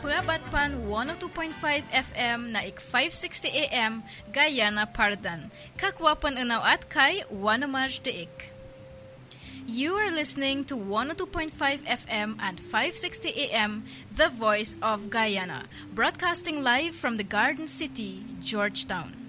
Pangabatpan 102.5 FM na ik 560 AM Guyana Pardan. Kakwapan unaw at kay Wanamaj Deik. You are listening to 102.5 FM and 560 AM, The Voice of Guyana, broadcasting live from the Garden City, Georgetown.